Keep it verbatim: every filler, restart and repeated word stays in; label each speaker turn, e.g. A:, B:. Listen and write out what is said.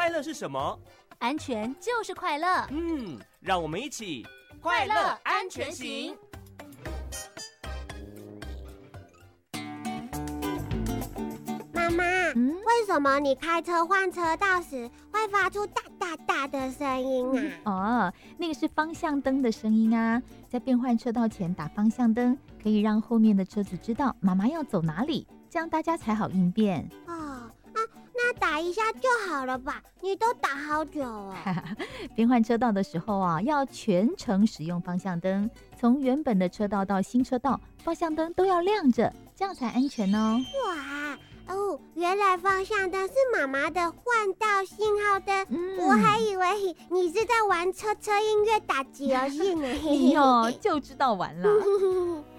A: 快乐是什么？
B: 安全就是快乐。
A: 嗯，让我们一起
B: 快乐安全行。
C: 妈妈，
B: 嗯，
C: 为什么你开车换车道时会发出大大大的声音啊？
D: 哦，那个是方向灯的声音啊。在变换车道前打方向灯，可以让后面的车子知道妈妈要走哪里，这样大家才好应变。
C: 哦，啊，那打一下就好了吧？你都打好久哦。
D: 变换车道的时候啊，要全程使用方向灯，从原本的车道到新车道，方向灯都要亮着，这样才安全哦。
C: 哇！哦，原来方向灯是妈妈的换道信号灯，
D: 嗯、
C: 我还以为你是在玩车车音乐打击游戏呢。
D: 你哦就知道玩了。